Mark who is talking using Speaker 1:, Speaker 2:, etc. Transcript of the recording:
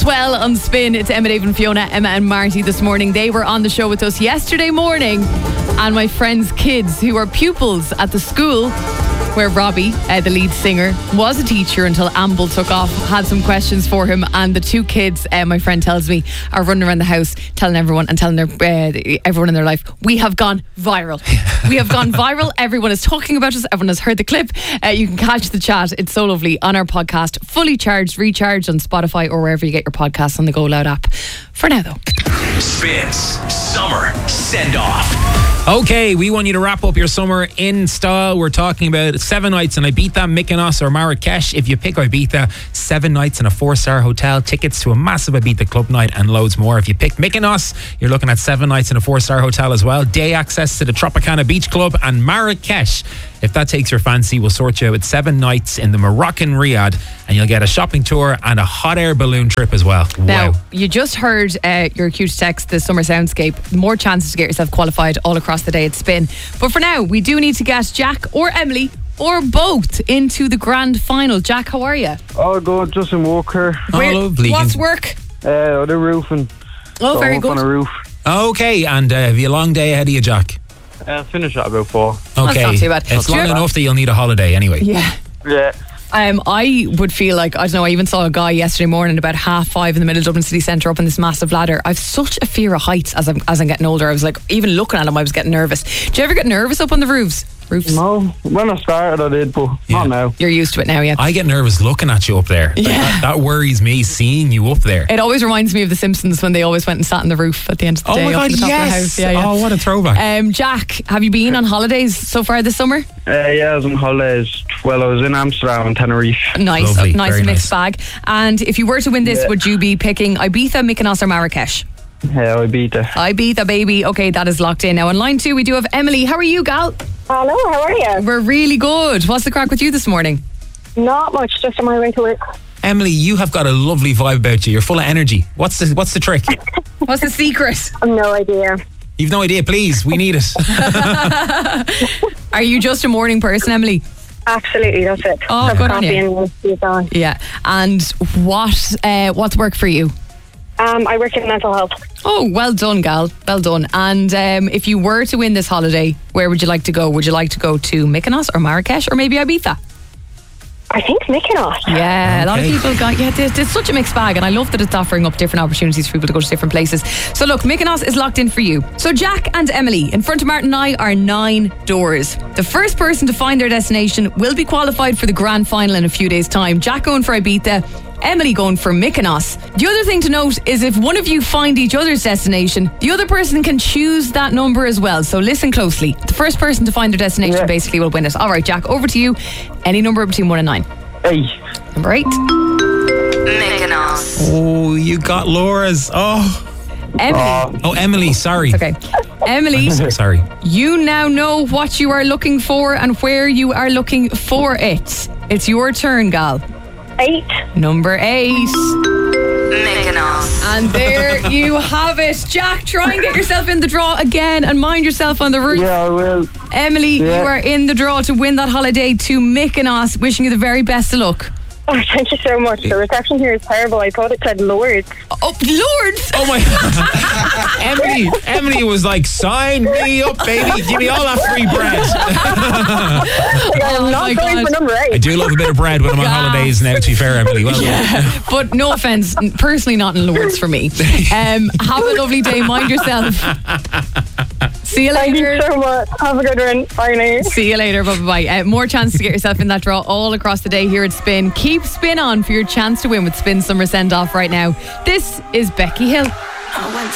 Speaker 1: Swell on Spin. It's Emma, Dave and Fiona, Emma and Marty this morning. They were on the show with us yesterday morning, and my friend's kids, who are pupils at the school where Robbie, the lead singer, was a teacher until Amble took off, had some questions for him, and the two kids, my friend tells me, are running around the house telling everyone and telling everyone in their life, we have gone viral. We have gone viral. Everyone is talking about us. Everyone has heard the clip. You can catch the chat. It's so lovely on our podcast, fully charged, recharged on Spotify or wherever you get your podcasts on the Go Loud app. For now, though.
Speaker 2: Spins Summer Send Off.
Speaker 3: Okay, we want you to wrap up your summer in style. We're talking about 7 nights in Ibiza, Mykonos or Marrakesh. If you pick Ibiza, 7 nights in a 4-star hotel, tickets to a massive Ibiza club night and loads more. If you pick Mykonos, you're looking at 7 nights in a 4-star hotel as well, day access to the Tropicana Beach Club. And Marrakesh, if that takes your fancy, we'll sort you out with 7 nights in the Moroccan Riyadh, and you'll get a shopping tour and a hot air balloon trip as well.
Speaker 1: Now,
Speaker 3: wow.
Speaker 1: you just heard your cue to text, the summer soundscape. More chances to get yourself qualified all across the day at Spin. But for now, we do need to get Jack or Emily or both into the grand final. Jack, how are you?
Speaker 4: Oh, good, just in work here.
Speaker 3: Oh, lovely.
Speaker 1: What's work?
Speaker 4: The roofing.
Speaker 1: Oh, very good.
Speaker 4: On a roof.
Speaker 3: Okay, and have you a long day ahead of you, Jack?
Speaker 4: Finish at about 4.
Speaker 3: Okay,
Speaker 1: not too bad.
Speaker 3: It's long enough that you'll need a holiday anyway.
Speaker 1: Yeah.
Speaker 4: Yeah.
Speaker 1: I would feel like, I don't know, I even saw a guy yesterday morning about 5:30 in the middle of Dublin City Centre up on this massive ladder. I've such a fear of heights as I'm getting older. I was like, even looking at him, I was getting nervous. Do you ever get nervous up on the roofs?
Speaker 4: No, when I started I did, but not now.
Speaker 1: You're used to it now, yeah.
Speaker 3: I get nervous looking at you up there. Like, that worries me, seeing you up there.
Speaker 1: It always reminds me of The Simpsons when they always went and sat on the roof at the end of the day.
Speaker 3: Oh my God,
Speaker 1: up the top
Speaker 3: yes!
Speaker 1: of the house. Yeah.
Speaker 3: Oh, what a throwback.
Speaker 1: Jack, have you been on holidays so far this summer?
Speaker 4: Yeah, I was on holidays. Well, I was in Amsterdam and Tenerife.
Speaker 1: Nice,
Speaker 3: Lovely,
Speaker 1: nice
Speaker 3: very
Speaker 1: mixed
Speaker 3: nice.
Speaker 1: bag. And if you were to win this, would you be picking Ibiza, Mykonos or Marrakesh?
Speaker 4: Yeah,
Speaker 1: Ibiza, baby. Okay, that is locked in. Now on line 2 we do have Emily. How are you, gal?
Speaker 5: Hello, how are you?
Speaker 1: We're really good. What's the crack with you this morning?
Speaker 5: Not much, just on my way to work.
Speaker 3: Emily, you have got a lovely vibe about you. You're full of energy. What's the trick?
Speaker 1: What's the secret?
Speaker 5: I've no idea.
Speaker 3: You've no idea, please. We need it.
Speaker 1: Are you just a morning person, Emily?
Speaker 5: Absolutely, that's it.
Speaker 1: Oh,
Speaker 5: Have
Speaker 1: good on
Speaker 5: coffee
Speaker 1: you.
Speaker 5: and see it on.
Speaker 1: Yeah. And what's work for you?
Speaker 5: I work in mental health.
Speaker 1: Oh, well done, gal. Well done. And if you were to win this holiday, where would you like to go? Would you like to go to Mykonos or Marrakesh or maybe Ibiza?
Speaker 5: I think Mykonos.
Speaker 1: Yeah, a lot of
Speaker 3: Okay.
Speaker 1: people got, there's such a mixed bag, and I love that it's offering up different opportunities for people to go to different places. So look, Mykonos is locked in for you. So Jack and Emily, in front of Martin and I are 9 doors. The first person to find their destination will be qualified for the grand final in a few days' time. Jack going for Ibiza, Emily going for Mykonos. The other thing to note is if one of you find each other's destination, the other person can choose that number as well. So listen closely. The first person to find their destination basically will win it. All right, Jack, over to you. Any number between 1 and 9.
Speaker 4: 8.
Speaker 1: Number 8.
Speaker 6: Mykonos.
Speaker 3: Oh, you got Laura's. Oh,
Speaker 1: Emily.
Speaker 3: Emily, sorry.
Speaker 1: Okay. Emily,
Speaker 3: Sorry.
Speaker 1: you now know what you are looking for and where you are looking for it. It's your turn, gal.
Speaker 5: 8.
Speaker 1: Number 8.
Speaker 6: Mykonos.
Speaker 1: And there you have it. Jack, try and get yourself in the draw again and mind yourself on the roof.
Speaker 4: Yeah, I will.
Speaker 1: Emily, you are in the draw to win that holiday to Mykonos. Wishing you the very best of luck.
Speaker 5: Oh, thank you so much. The reception here is terrible. I thought it said Lourdes.
Speaker 1: Oh, Lord!
Speaker 3: Oh my Emily was like, sign me up, baby. Give me all that free bread.
Speaker 5: I'm
Speaker 1: my
Speaker 5: not going
Speaker 1: God.
Speaker 5: for number 8.
Speaker 3: I do love a bit of bread when I'm on holidays now, to be fair, Emily. Well,
Speaker 1: But no offence, personally not in Lourdes for me. Have a lovely day. Mind yourself. See you
Speaker 5: Thank
Speaker 1: later.
Speaker 5: you so much. Have a good one. Bye now.
Speaker 1: See you later. Bye-bye. More chance to get yourself in that draw all across the day here at Spin. Keep Spin on for your chance to win with Spin Summer Send Off right now. This is Becky Hill.